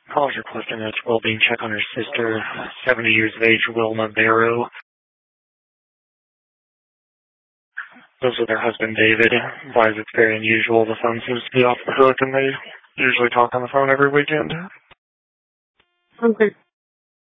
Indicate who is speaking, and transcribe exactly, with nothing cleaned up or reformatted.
Speaker 1: Calls requesting a well-being check on her sister, seventy years of age, Wilma Barrow. Lives with her husband, David. Advise it's very unusual. The phone seems to be off the hook, and they usually talk on the phone every weekend.
Speaker 2: Okay.